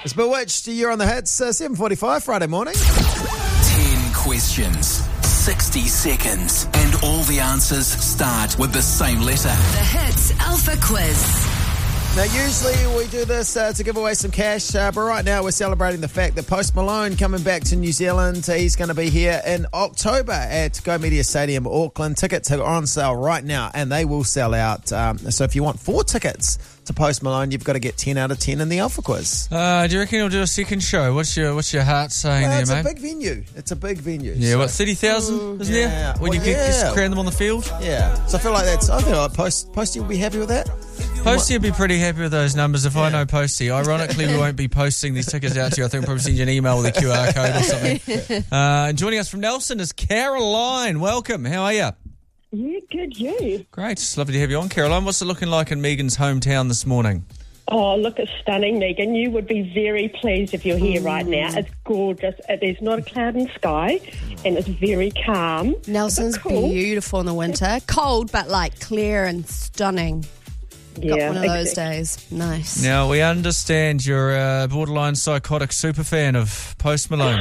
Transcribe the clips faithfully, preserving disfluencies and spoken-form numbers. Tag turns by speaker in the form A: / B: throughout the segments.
A: It's Bewitched. You're on the hits. Uh, seven forty-five Friday morning.
B: Ten questions, sixty seconds, and all the answers start with the same letter.
C: The Hits Alpha Quiz.
A: Now, usually we do this uh, to give away some cash, uh, but right now we're celebrating the fact that Post Malone coming back to New Zealand. He's going to be here in October at Go Media Stadium, Auckland. Tickets are on sale right now, and they will sell out. Um, so if you want four tickets to Post Malone, you've got to get ten out of ten in the Alpha Quiz.
D: Uh, do you reckon he'll do a second show? What's your What's your heart saying
A: Well,
D: there,
A: it's
D: mate?
A: a big venue. It's a big venue.
D: yeah,
A: so-
D: what, thirty thousand, isn't
A: yeah.
D: there? When
A: Well,
D: you get,
A: yeah.
D: just crown them on the field?
A: Yeah. So I feel like that's, I feel like Post, Posty will be happy with that.
D: Posty would be pretty happy with those numbers if I
A: Yeah.
D: know Posty. Ironically, we won't be posting these tickets out to you. I think we'll probably send you an email with a Q R code or something. Uh, and joining us from Nelson is Caroline. Welcome. How are you?
E: Yeah, good, you.
D: Great. It's lovely to have you on, Caroline. What's it looking like in Megan's hometown this morning?
E: Oh, look, it's stunning, Megan. You would be very pleased if you're here right now. It's gorgeous. Uh, There's not a cloud in the sky, and it's very calm.
F: Nelson's
E: Cool.
F: beautiful in the winter. Cold, but like clear and stunning. Got
E: Yeah,
F: one of those
E: exactly.
F: days. Nice.
D: Now, we understand you're a borderline psychotic superfan of Post Malone.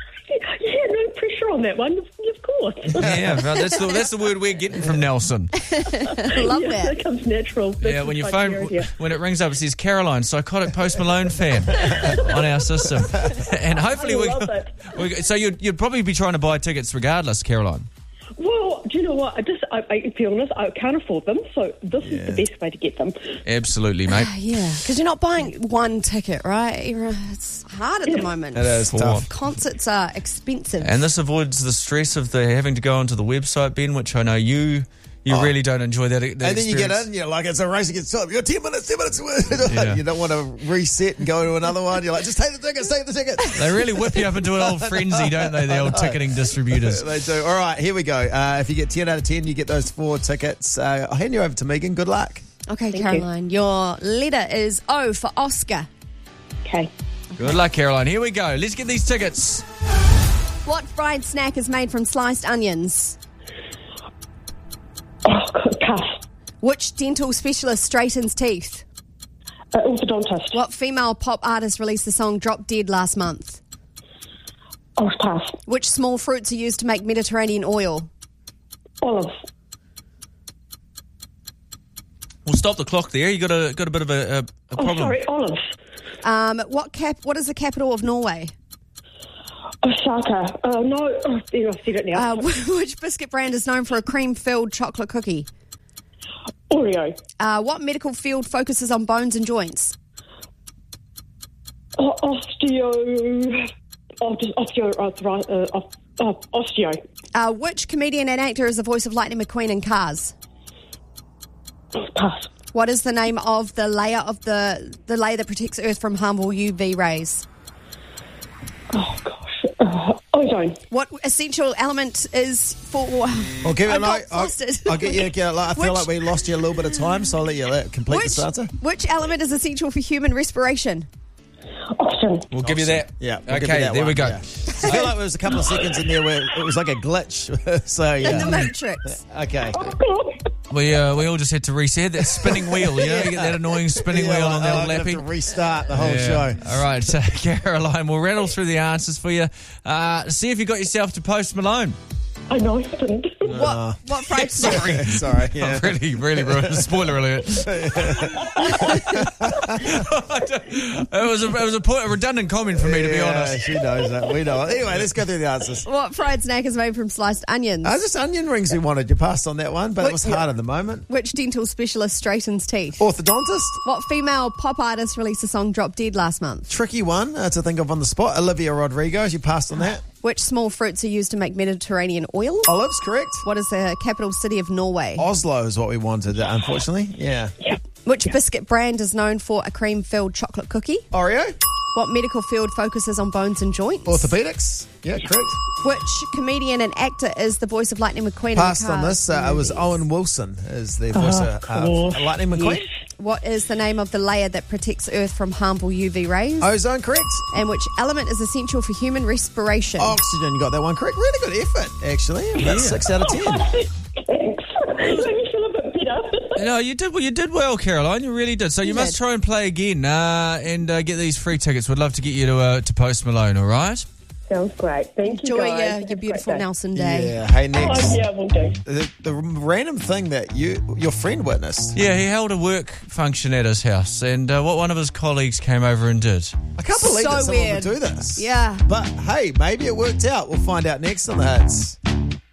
E: Yeah, no pressure on that one, of of course.
D: Yeah, well, that's the, that's the word we're getting from Nelson.
F: Love
E: yeah,
F: that.
E: that comes natural. That's
D: Yeah, when your
E: like
D: phone,
E: here, yeah.
D: when it rings up, it says Caroline, psychotic Post Malone fan on our system. And hopefully
E: I
D: we,
E: love it.
D: we so you'd, you'd probably be trying to buy tickets regardless, Caroline.
E: Well, do you know what? I just, I, I, to be honest, I can't afford them, so this is the best way to get them.
D: Absolutely, mate.
F: Yeah, because you're not buying one ticket, right? You're- It's hard at the moment.
A: It is tough.
F: Concerts are expensive.
D: And this avoids the stress of the having to go onto the website, Ben, which I know you you
A: Oh.
D: really don't enjoy that, that
A: And then you get
D: experience.
A: in, you're like, it's a race against time. You're ten minutes, ten minutes.
D: Yeah.
A: You don't want to reset and go to another one. You're like, just take the tickets, take the tickets.
D: They really whip you up into an old frenzy, don't they, the old ticketing distributors?
A: They do. All right, here we go. Uh, if you get ten out of ten, you get those four tickets. Uh, I'll hand you over to Megan. Good luck.
F: okay,
E: Thank
F: Caroline, your letter is O for Oscar.
E: Okay.
D: Good luck, Caroline. Here we go. Let's get these tickets.
F: What fried snack is made from sliced onions?
E: Oh, God, pass.
F: Which dental specialist straightens teeth?
E: Uh, orthodontist.
F: What female pop artist released the song Drop Dead last month?
E: Oh, pass.
F: Which small fruits are used to make Mediterranean oil?
E: Olives.
D: We'll stop the clock there. You got a got a bit of a, a, a
E: Oh,
D: problem.
E: sorry, olives.
F: Um, what cap? What is the capital of Norway?
E: Osaka. Oh, no. Oh, there, I've said it now.
F: Uh, which biscuit brand is known for a cream-filled chocolate cookie?
E: Oreo.
F: Uh, what medical field focuses on bones and joints?
E: Oh, osteo. Oh, just osteoarthritis. Uh, oh, oh, osteo.
F: Uh, which comedian and actor is the voice of Lightning McQueen in Cars?
E: Pass.
F: What is the name of the layer of the the layer that protects Earth from harmful U V rays?
E: Oh, gosh. Uh, ozone.
F: What essential element is for?
A: I'll give it
F: I
A: a
F: got
A: night. I'll,
F: flustered.
A: I'll get you. Get, like, I feel
F: Which-
A: like we lost you a little bit of time, so I'll let you let, complete
F: Which,
A: this answer.
F: which element is essential for human respiration?
E: Oxygen.
D: We'll give you that.
A: Yeah. we'll give
D: Okay,
A: you that
D: there
A: one,
D: we go.
A: yeah. I feel like there was a couple of seconds in there where it was like a glitch. so
F: In the
A: yeah.
F: Matrix.
A: Okay.
E: Oh, God.
D: We uh, we all just had to reset that spinning wheel. You know, you get that annoying spinning
A: Yeah,
D: wheel
A: like,
D: on the
A: oh,
D: old
A: I'm gonna
D: lappy.
A: have to restart the whole
D: Yeah.
A: show.
D: All right, so Caroline, we'll rattle through the answers for you. Uh, see if you got yourself to Post Malone.
E: I know I didn't.
F: What what fried snack?
D: Sorry.
A: Sorry. Yeah.
D: I've really, really ruined. Spoiler alert. it was a, it was a, point, a redundant comment for me, to be
A: Yeah,
D: honest.
A: she knows that. We know it. Anyway, let's go through the answers.
F: What fried snack is made from sliced onions?
A: Uh, just onion rings we wanted. You passed on that one, but it was
F: Wait,
A: hard at the moment.
F: Which dental specialist straightens teeth?
A: Orthodontist?
F: What female pop artist released the song Drop Dead last month?
A: Tricky one uh, to think of on the spot. Olivia Rodrigo. You passed on that.
F: Which small fruits are used to make Mediterranean oil?
A: Olives, correct.
F: What is the capital city of Norway?
A: Oslo is what we wanted, uh, unfortunately. Yeah.
F: Which biscuit brand is known for a cream-filled chocolate cookie?
A: Oreo?
F: What medical field focuses on bones and joints?
A: Orthopedics? Yeah, correct.
F: Which comedian and actor is the voice of Lightning McQueen
A: Passed
F: in the
A: on
F: Cars
A: this. Uh, it was
F: movies?
A: Owen Wilson as the voice of uh,
E: course.
A: Lightning McQueen.
E: Yes.
F: What is the name of the layer that protects Earth from harmful U V rays?
A: Ozone, correct.
F: And which element is essential for human respiration?
A: Oxygen, you got that one correct. Really good effort, actually. About six out of ten.
E: Thanks. Made me feel a bit better.
D: No, you did well. You did well, Caroline. You really did. So you,
F: You
D: must
F: did.
D: try and play again uh, and uh, get these free tickets. We'd love to get you to uh, to Post Malone. All right.
E: Sounds great. Thank you,
F: Enjoy
E: guys.
F: your,
E: Have a
F: your
E: great
F: beautiful
E: day.
F: Nelson Day.
A: Yeah. Hey, next.
E: Oh, yeah, we'll do.
A: The, the random thing that you your friend witnessed.
D: Yeah, he held a work function at his house, and uh, what one of his colleagues came over and did.
A: I can't believe
F: So
A: that someone
F: weird.
A: would do this.
F: Yeah.
A: But hey, maybe it worked out. We'll find out next on the Hits.